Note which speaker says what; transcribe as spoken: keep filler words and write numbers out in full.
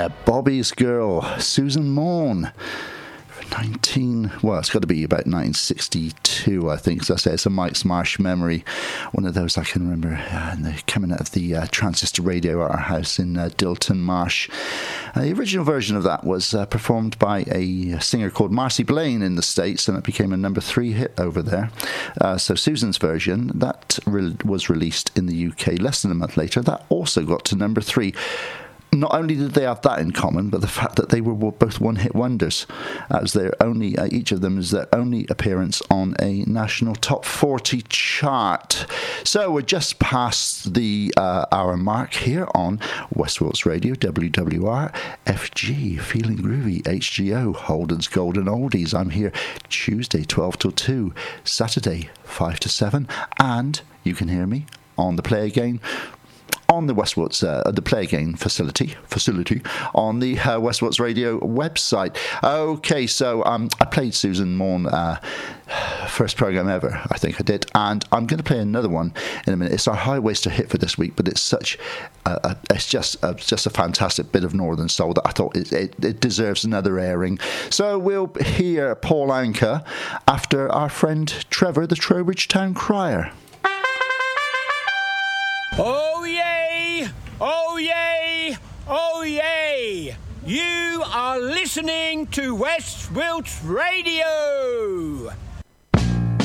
Speaker 1: Uh, Bobby's Girl, Susan Morn. nineteen well it's got to be about nineteen sixty-two, I think. So I say it's a Mike's Marsh memory, one of those I can remember uh, coming out of the uh, transistor radio at our house in uh, Dilton Marsh. Uh, the original version of that was uh, performed by a singer called Marcy Blaine in the States, and it became a number three hit over there. Uh, so Susan's version, that re- was released in the U K less than a month later. That also got to number three. Not only did they have that in common, but the fact that they were both one-hit wonders. That was their only, uh, each of them is their only appearance on a national top forty chart. So we're just past the uh, hour mark here on Westworld's Radio, W W R F G, Feeling Groovy, H G O, Holden's Golden Oldies. I'm here Tuesday, twelve till two, Saturday, five to seven, and you can hear me on the Play Again on the Westworld's uh, the Play Again facility facility on the uh, Westworld's Radio website. Okay, so um, I played Susan Morn uh, first program ever, I think I did, and I'm going to play another one in a minute. It's our high waisted hit for this week, but it's such a, a, it's just a, just a fantastic bit of Northern Soul that I thought it, it, it deserves another airing. So we'll hear Paul Anka after our friend Trevor, the Trowbridge Town Crier.
Speaker 2: Oh yay! Oh yay! Oh yay! You are listening to West Wilts Radio!